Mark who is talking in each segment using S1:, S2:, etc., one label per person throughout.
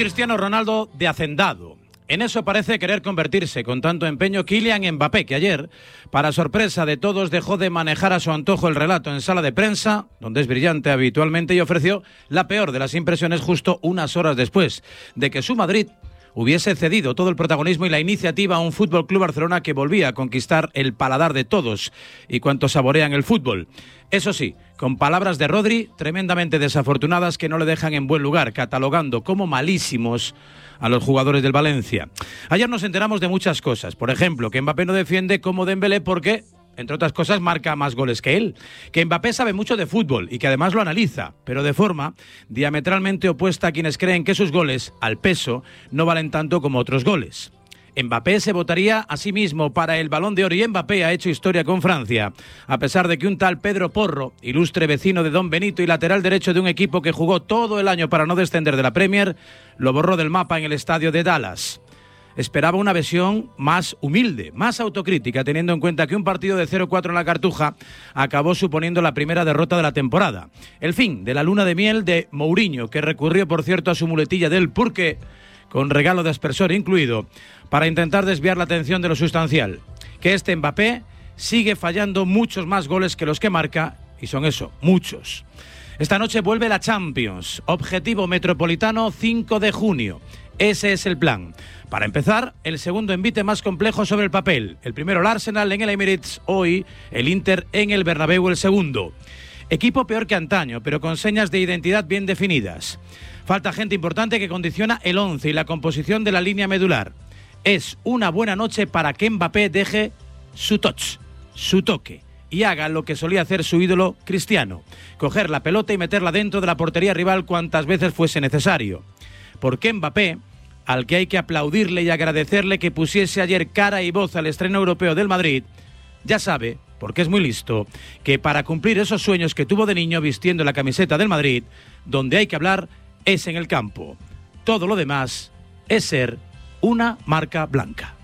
S1: Cristiano Ronaldo de hacendado. En eso parece querer convertirse con tanto empeño Kylian Mbappé, que ayer, para sorpresa de todos, dejó de manejar a su antojo el relato en sala de prensa, donde es brillante habitualmente, y ofreció la peor de las impresiones justo unas horas después de que su Madrid hubiese cedido todo el protagonismo y la iniciativa a un FC Barcelona que volvía a conquistar el paladar de todos y cuantos saborean el fútbol. Eso sí, con palabras de Rodri tremendamente desafortunadas que no le dejan en buen lugar, catalogando como malísimos a los jugadores del Valencia. Ayer nos enteramos de muchas cosas. Por ejemplo, que Mbappé no defiende como Dembélé porque, entre otras cosas, marca más goles que él. Que Mbappé sabe mucho de fútbol y que además lo analiza, pero de forma diametralmente opuesta a quienes creen que sus goles, al peso, no valen tanto como otros goles. Mbappé se votaría a sí mismo para el Balón de Oro y Mbappé ha hecho historia con Francia, a pesar de que un tal Pedro Porro, ilustre vecino de Don Benito y lateral derecho de un equipo que jugó todo el año para no descender de la Premier, lo borró del mapa en el estadio de Dallas. Esperaba una versión más humilde, más autocrítica, teniendo en cuenta que un partido de 0-4 en la Cartuja acabó suponiendo la primera derrota de la temporada. El fin de la luna de miel de Mourinho, que recurrió, por cierto, a su muletilla del purqué, con regalo de aspersor incluido, para intentar desviar la atención de lo sustancial. Que este Mbappé sigue fallando muchos más goles que los que marca, y son eso, muchos. Esta noche vuelve la Champions, objetivo metropolitano 5 de junio. Ese es el plan. Para empezar, el segundo envite más complejo sobre el papel. El primero el Arsenal en el Emirates, hoy el Inter en el Bernabéu el segundo. Equipo peor que antaño, pero con señas de identidad bien definidas. Falta gente importante que condiciona el 11 y la composición de la línea medular. Es una buena noche para que Mbappé deje su touch, su toque, y haga lo que solía hacer su ídolo Cristiano: coger la pelota y meterla dentro de la portería rival cuantas veces fuese necesario. Porque Mbappé, al que hay que aplaudirle y agradecerle que pusiese ayer cara y voz al estreno europeo del Madrid, ya sabe, porque es muy listo, que para cumplir esos sueños que tuvo de niño vistiendo la camiseta del Madrid, donde hay que hablar es en el campo. Todo lo demás es ser una marca blanca.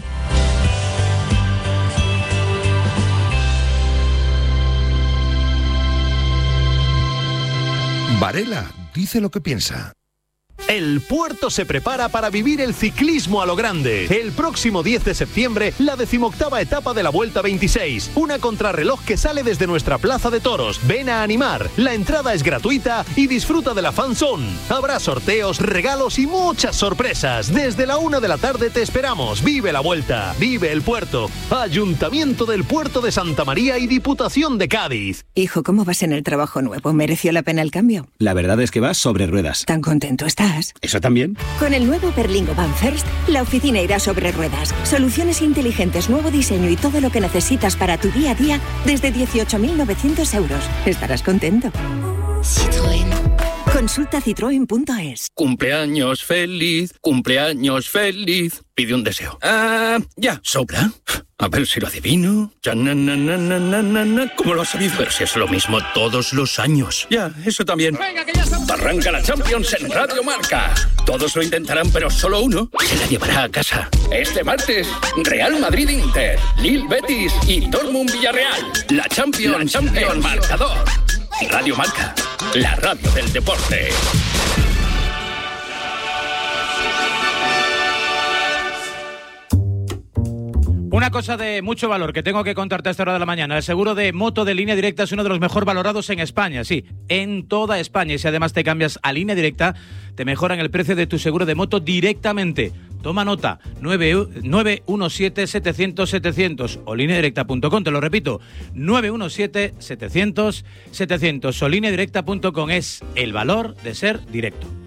S2: Varela dice lo que piensa.
S3: El Puerto se prepara para vivir el ciclismo a lo grande. El próximo 10 de septiembre, la 18ª etapa de la Vuelta 26. Una contrarreloj que sale desde nuestra plaza de toros. Ven a animar. La entrada es gratuita y disfruta de la fan zone. Habrá sorteos, regalos y muchas sorpresas. Desde la 1 de la tarde te esperamos. Vive la Vuelta. Vive el Puerto. Ayuntamiento del Puerto de Santa María y Diputación de Cádiz.
S4: Hijo, ¿cómo vas en el trabajo nuevo? ¿Mereció la pena el cambio?
S5: La verdad es que vas sobre ruedas.
S4: ¿Tan contento estás?
S5: ¿Eso también?
S4: Con el nuevo Berlingo Van First, la oficina irá sobre ruedas. Soluciones inteligentes, nuevo diseño y todo lo que necesitas para tu día a día desde 18.900 euros. Estarás contento. Citroën. Consulta citroen.es.
S6: Cumpleaños feliz, cumpleaños feliz. Pide un deseo. Ya, sopla. A ver si lo adivino. ¿Cómo lo has sabido? Pero si es lo mismo todos los años. Ya, eso también. Venga, que ya estamos. Arranca la Champions en Radio Marca. Todos lo intentarán, pero solo uno se la llevará a casa. Este martes, Real Madrid-Inter, Lille Betis y Dortmund Villarreal. La Champions marcador. Radio Marca, la radio del deporte.
S1: Una cosa de mucho valor que tengo que contarte a esta hora de la mañana. El seguro de moto de Línea Directa es uno de los mejor valorados en España, sí, en toda España. Y si además te cambias a Línea Directa, te mejoran el precio de tu seguro de moto directamente. Toma nota, 917-700-700 o lineadirecta.com, te lo repito, 917-700-700 o lineadirecta.com. Es el valor de ser directo.